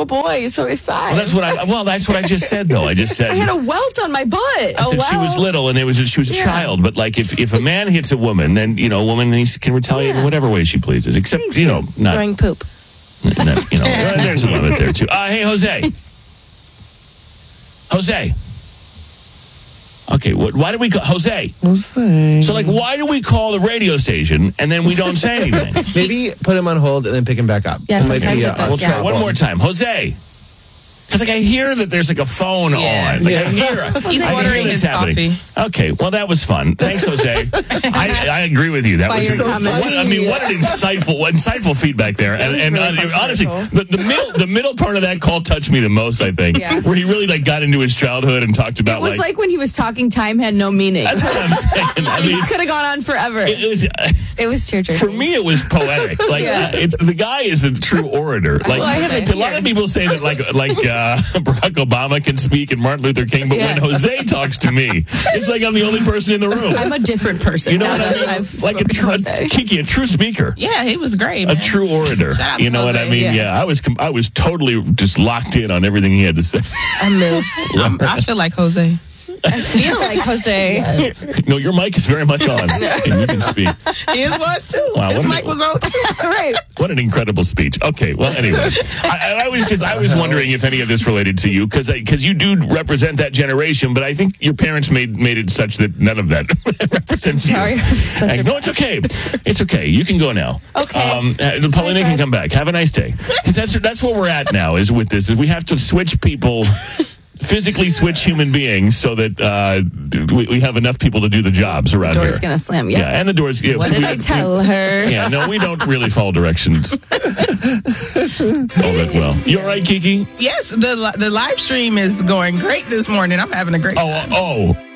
little boy. He's probably 5. Well, that's what I just said, though. I just said I had a welt on my butt. I said she was little, and she was a child. But like, if a man hits a woman, then a woman can retaliate in whatever way she pleases, except not throwing poop. there's a limit there too. Hey, Jose. Okay, why do we call Jose? So, like, why do we call the radio station and then we don't say anything? Maybe put him on hold and then pick him back up. Yeah, sometimes it does. We'll try one more time. Jose. Because, I hear that there's, a phone on. I hear He's ordering his coffee. Okay, well, that was fun. Thanks, Jose. I agree with you. That was so funny. what an insightful feedback there. And honestly, the middle part of that call touched me the most, I think, where he really, got into his childhood and talked about, it was like when he was talking, time had no meaning. That's what I'm saying. It could have gone on forever. It was tearjerking. For me, it was poetic. The guy is a true orator. A lot of people say that, Barack Obama can speak and Martin Luther King, but when Jose talks to me, it's like I'm the only person in the room. I'm a different person. You know what I mean? Like Kiki, a true speaker. Yeah, he was great, man. A true orator. You know what I mean? Yeah, I was totally just locked in on everything he had to say. I feel like Jose. I feel like Jose. Yes. No, your mic is very much on, and you can speak. His was too. Wow, his mic was on too. Right. What an incredible speech. Okay, well, anyway, I was wondering if any of this related to you because you do represent that generation, but I think your parents made it such that none of that represents you. Sorry, no, it's okay. It's okay. You can go now. Okay. Paulina can come back. Have a nice day. Because that's where we're at now. Is with this is we have to switch people. Physically switch human beings so that we have enough people to do the jobs around here. The door's going to slam. Yeah, and the door's... Yeah, what did I tell her? Yeah, no, we don't really follow directions all that well. You all right, Kiki? Yes, the live stream is going great this morning. I'm having a great time.